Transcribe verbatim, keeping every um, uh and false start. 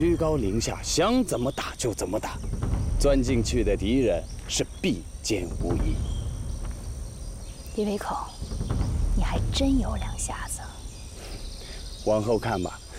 居高临下，想怎么打就怎么打，钻进去的敌人是必见无疑。 李维口，你还真有两下子。 往后看吧，